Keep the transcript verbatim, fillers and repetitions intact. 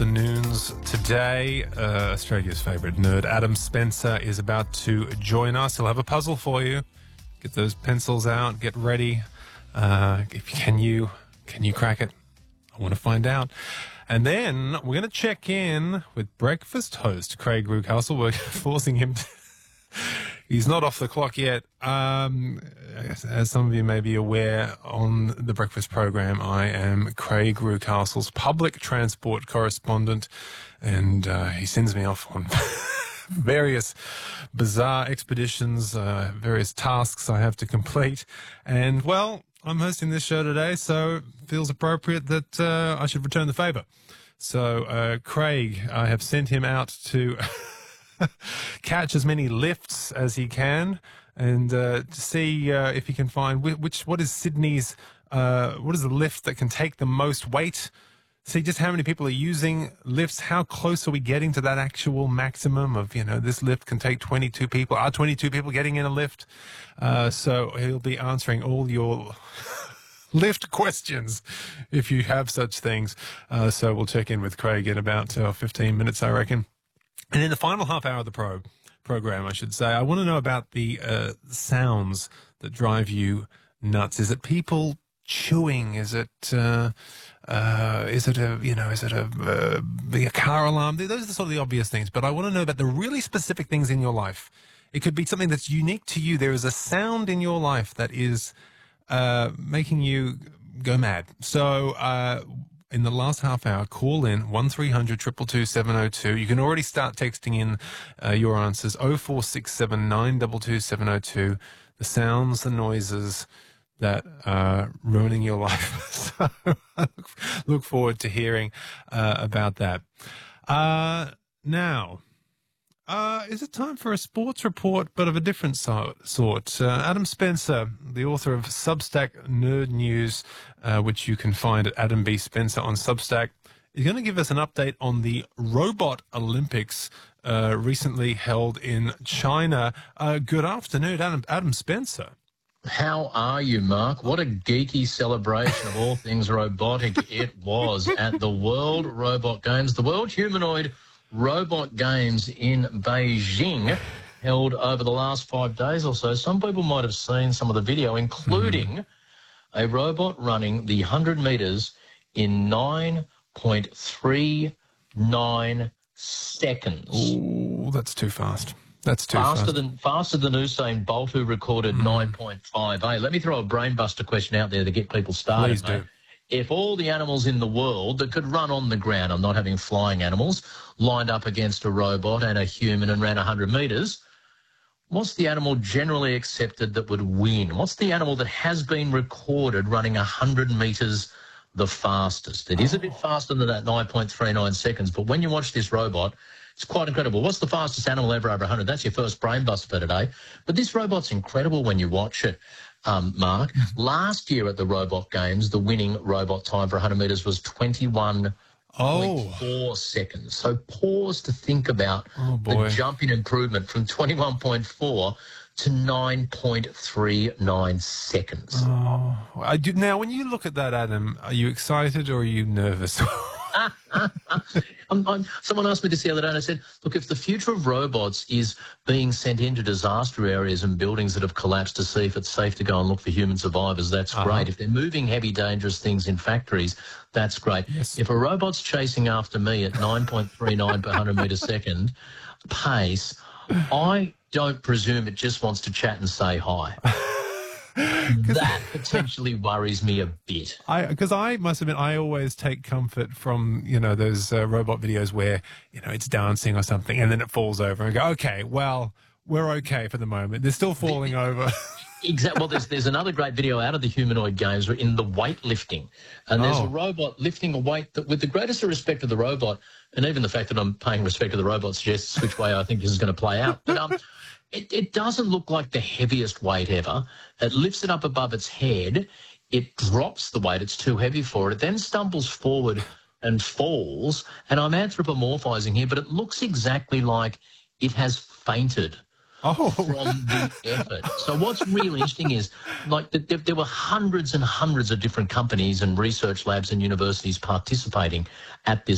afternoons today. Uh, Australia's favourite nerd, Adam Spencer, is about to join us. He'll have a puzzle for you. Get those pencils out. Get ready. Uh, if, can you can you crack it? I want to find out. And then we're going to check in with breakfast host Craig Rucastle. We're forcing him to... He's not off the clock yet. Um, as some of you may be aware, on the breakfast program, I am Craig Rucastle's public transport correspondent, and uh, he sends me off on various bizarre expeditions, uh, various tasks I have to complete. And, well, I'm hosting this show today, so it feels appropriate that uh, I should return the favour. So, uh, Craig, I have sent him out to... catch as many lifts as he can, and uh, to see uh, if he can find which. What is Sydney's? Uh, what is the lift that can take the most weight? See just how many people are using lifts. How close are we getting to that actual maximum of, you know, this lift can take twenty-two people? Are twenty-two people getting in a lift? Uh, so he'll be answering all your lift questions if you have such things. Uh, so we'll check in with Craig in about uh, fifteen minutes, I reckon. And in the final half hour of the pro program, I should say, I want to know about the uh, sounds that drive you nuts. Is it people chewing? Is it uh, uh, is it a you know is it a, uh, a car alarm? Those are the sort of the obvious things. But I want to know about the really specific things in your life. It could be something that's unique to you. There is a sound in your life that is uh, making you go mad. So. Uh, In the last half hour, call in one three hundred, two two two, seven oh two. You can already start texting in uh, your answers, oh four six seven, nine two two, seven oh two. The sounds, the noises that are ruining your life. So I look forward to hearing uh, about that. Uh, now, uh, is it time for a sports report, but of a different so sort? Uh, Adam Spencer, the author of Substack Nerd News, uh, which you can find at Adam B. Spencer on Substack, is going to give us an update on the Robot Olympics uh, recently held in China. Uh, good afternoon, Adam, Adam Spencer. How are you, Mark? What a geeky celebration of all things robotic it was at the World Robot Games, the World Humanoid Robot Games in Beijing, held over the last five days or so. Some people might have seen some of the video, including mm. a robot running the one hundred metres in nine point three nine seconds. Oh, that's too fast. That's too faster fast. Than, faster than Usain Bolt, who recorded mm. nine point five eight. Let me throw a brainbuster question out there to get people started, Please mate. do. If all the animals in the world that could run on the ground, I'm not having flying animals, lined up against a robot and a human and ran one hundred metres, what's the animal generally accepted that would win? What's the animal that has been recorded running one hundred metres the fastest? It is a bit faster than that nine point three nine seconds, but when you watch this robot, it's quite incredible. What's the fastest animal ever over one hundred? That's your first brainbuster for today. But this robot's incredible when you watch it. Um, Mark, last year at the Robot Games, the winning robot time for one hundred metres was twenty-one point four oh. seconds. So pause to think about oh, boy. the jump in improvement from twenty-one point four to nine point three nine seconds. Oh, I do. Now, when you look at that, Adam, are you excited or are you nervous? I'm, I'm, someone asked me this the other day, and I said, look, if the future of robots is being sent into disaster areas and buildings that have collapsed to see if it's safe to go and look for human survivors, that's uh-huh. great. If they're moving heavy, dangerous things in factories, that's great. Yes. If a robot's chasing after me at nine point three nine per one hundred metre second pace, I don't presume it just wants to chat and say hi. That potentially worries me a bit. I because I must admit I always take comfort from, you know, those uh, robot videos where, you know, it's dancing or something and then it falls over and go, okay, well, we're okay for the moment. They're still falling over. Exactly. Well, there's there's another great video out of the humanoid games in the weightlifting, and there's oh. a robot lifting a weight that, with the greatest respect to the robot, and even the fact that I'm paying respect to the robot suggests which way I think this is going to play out. But um. It, it doesn't look like the heaviest weight ever. It lifts it up above its head. It drops the weight. It's too heavy for it. It then stumbles forward and falls. And I'm anthropomorphizing here, but it looks exactly like it has fainted. oh. from the effort. So what's really interesting is, like, the, there, there were hundreds and hundreds of different companies and research labs and universities participating at this